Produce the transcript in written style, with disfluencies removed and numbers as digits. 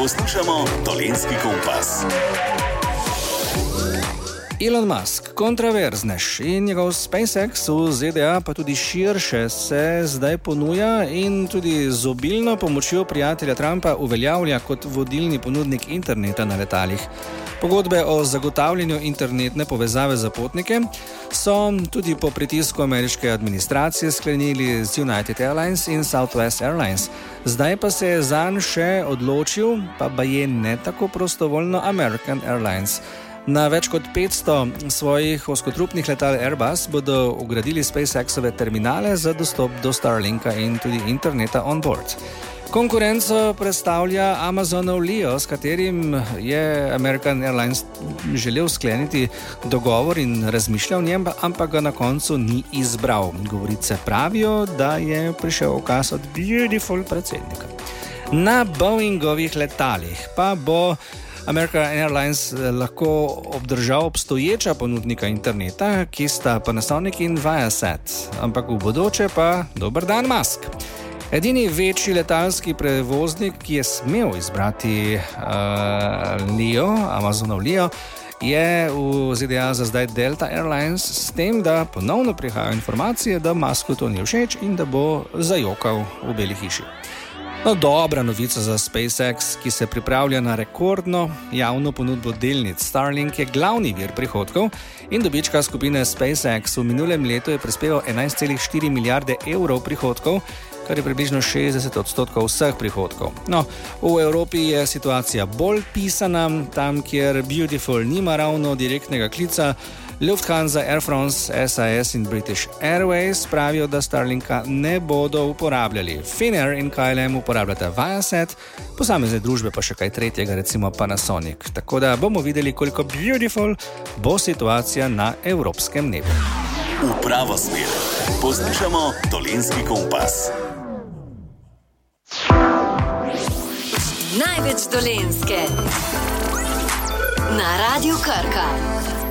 Poslušamo Dolenjski kompas. Elon Musk, kontraverznež in njegov SpaceX v ZDA, pa tudi širše, se zdaj ponuja in tudi z obilno pomočjo prijatelja Trumpa uveljavlja kot vodilni ponudnik interneta na letalih. Pogodbe o zagotavljanju internetne povezave za potnike so tudi po pritisku ameriške administracije sklenili z United Airlines in Southwest Airlines. Zdaj pa se je zanj še odločil, pa baje ne tako prostovoljno, American Airlines. Na več kot 500 svojih ozkotrupnih letal Airbus bodo vgradili SpaceX-ove terminale za dostop do Starlinka in tudi interneta on board. Konkurenco predstavlja Amazonov Leo, s katerim je American Airlines želel skleniti dogovor in razmišljal o njem, ampak ga na koncu ni izbral. Govorice pravijo, da je prišel ukaz od beautiful predsednika. Na Boeingovih letalih pa bo American Airlines lahko obdržal obstoječa ponudnika interneta, ki sta Panasonic in Viasat, ampak v bodoče pa dober dan Musk. Edini večji letalski prevoznik, ki je smel izbrati Amazonov Leo, je v ZDA za zdaj Delta Airlines, s tem, da ponovno prihajajo informacije, da Musku to ni všeč in da bo zajokal v Beli hiši. No, dobra novica za SpaceX, ki se pripravlja na rekordno javno ponudbo delnic. Starlink je glavni vir prihodkov in dobička skupine SpaceX v minulem letu je prispeval 11,4 milijarde evrov prihodkov, kar je približno 60% vseh prihodkov. No, v Evropi je situacija bolj pisana, tam, kjer Beautiful nima ravno direktnega klica. Lufthansa, Air France, SAS in British Airways pravijo, da Starlinka ne bodo uporabljali. Finnair in KLM uporabljata Viasat, posamezne družbe pa še kaj tretjega, recimo Panasonic. Tako da bomo videli, koliko beautiful bo situacija na evropskem nebu. V pravo smer. Poslušamo Dolenjski kompas. Največ Dolenjske na Radiu Krka.